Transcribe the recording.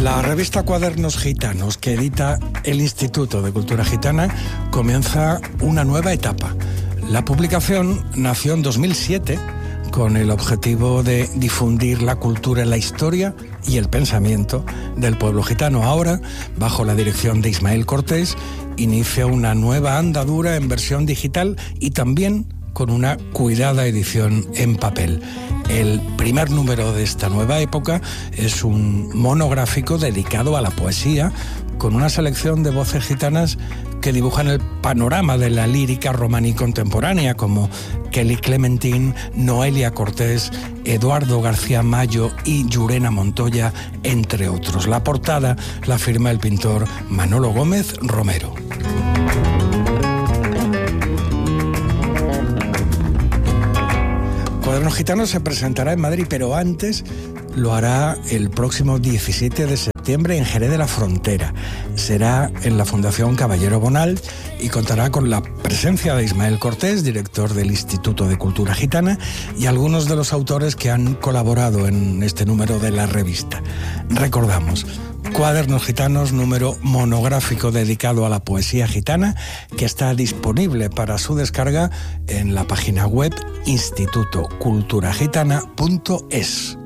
La revista Cuadernos Gitanos, que edita el Instituto de Cultura Gitana, comienza una nueva etapa. La publicación nació en 2007 con el objetivo de difundir la cultura, la historia y el pensamiento del pueblo gitano. Ahora, bajo la dirección de Ismael Cortés, inicia una nueva andadura en versión digital y también con una cuidada edición en papel. El primer número de esta nueva época es un monográfico dedicado a la poesía, con una selección de voces gitanas que dibujan el panorama de la lírica romaní contemporánea, como Kelly Clementín, Noelia Cortés, Eduardo García Mayo y Llurena Montoya, entre otros. La portada la firma el pintor Manolo Gómez Romero. Cuadernos Gitanos se presentará en Madrid, pero antes lo hará el próximo 17 de septiembre en Jerez de la Frontera. Será en la Fundación Caballero Bonal y contará con la presencia de Ismael Cortés, director del Instituto de Cultura Gitana, y algunos de los autores que han colaborado en este número de la revista. Recordamos, Cuadernos Gitanos, número monográfico dedicado a la poesía gitana, que está disponible para su descarga en la página web institutoculturagitana.es.